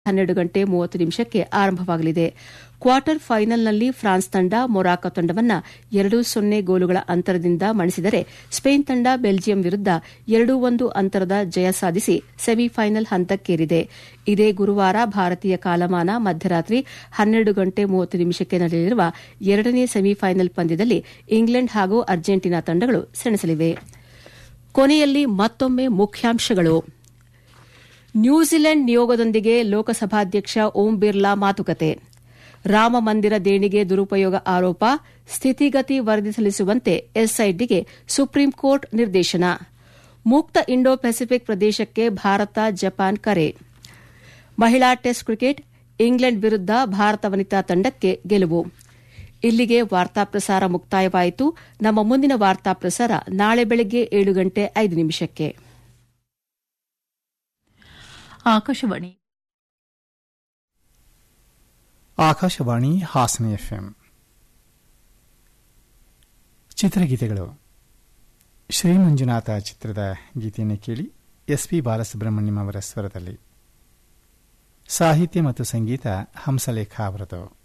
12:30 ಆರಂಭವಾಗಲಿದೆ. ಕ್ವಾರ್ಟರ್ ಫೈನಲ್ನಲ್ಲಿ ಫ್ರಾನ್ಸ್ ತಂಡ ಮೊರಾಕೊ ತಂಡವನ್ನು 2-0 ಗೋಲುಗಳ ಅಂತರದಿಂದ ಮಣಿಸಿದರೆ ಸ್ಪೇನ್ ತಂಡ ಬೆಲ್ಜಿಯಂ ವಿರುದ್ಧ 2-1 ಅಂತರದ ಜಯ ಸಾಧಿಸಿ ಸೆಮಿಫೈನಲ್ ಹಂತಕ್ಕೇರಿದೆ. ಇದೇ ಗುರುವಾರ ಭಾರತೀಯ ಕಾಲಮಾನ ಮಧ್ಯರಾತ್ರಿ 12:30 ನಡೆಯಲಿರುವ ಎರಡನೇ ಸೆಮಿಫೈನಲ್ ಪಂದ್ಯದಲ್ಲಿ ಇಂಗ್ಲೆಂಡ್ ಹಾಗೂ ಅರ್ಜೆಂಟೀನಾ ತಂಡಗಳು ಸೆಣಸಲಿವೆ. ಕೊನೆಯಲ್ಲಿ ಮತ್ತೊಮ್ಮೆ ಮುಖ್ಯಾಂಶಗಳು. ನ್ಯೂಜಿಲೆಂಡ್ ನಿಯೋಗದೊಂದಿಗೆ ಲೋಕಸಭಾಧ್ಯಕ್ಷ ಓಂ ಬಿರ್ಲಾ ಮಾತುಕತೆ. ರಾಮಮಂದಿರ ದೇಣಿಗೆ ದುರುಪಯೋಗ ಆರೋಪ, ಸ್ಥಿತಿಗತಿ ವರದಿ ಸಲ್ಲಿಸುವಂತೆ ಎಸ್ಐಟಿಗೆ ಸುಪ್ರೀಂಕೋರ್ಟ್ ನಿರ್ದೇಶನ. ಮುಕ್ತ ಇಂಡೋ ಪೆಸಿಫಿಕ್ ಪ್ರದೇಶಕ್ಕೆ ಭಾರತ ಜಪಾನ್ ಕರೆ. ಮಹಿಳಾ ಟೆಸ್ಟ್ ಕ್ರಿಕೆಟ್, ಇಂಗ್ಲೆಂಡ್ ವಿರುದ್ಧ ಭಾರತ ವನಿತಾ ತಂಡಕ್ಕೆ ಗೆಲುವು. ಇಲ್ಲಿಗೆ ವಾರ್ತಾ ಪ್ರಸಾರ ಮುಕ್ತಾಯವಾಯಿತು. ನಮ್ಮ ಮುಂದಿನ ವಾರ್ತಾ ಪ್ರಸಾರ ನಾಳೆ ಬೆಳಗ್ಗೆ 7:05. ಆಕಾಶವಾಣಿ ಹಾಸನ ಎಫ್ಎಂ. ಚಿತ್ರಗೀತೆಗಳು. ಶ್ರೀ ಮಂಜುನಾಥ ಚಿತ್ರದ ಗೀತೆಯನ್ನು ಕೇಳಿ. ಎಸ್ಪಿ ಬಾಲಸುಬ್ರಹ್ಮಣ್ಯಂ ಅವರ ಸ್ವರದಲ್ಲಿ. ಸಾಹಿತ್ಯ ಮತ್ತು ಸಂಗೀತ ಹಂಸಲೇಖ ಅವರದು.